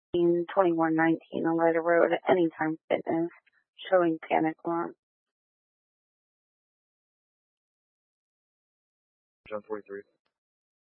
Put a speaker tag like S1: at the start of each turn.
S1: 2119 Oneida Road, Anytime Fitness, showing panic alarm.
S2: John 43.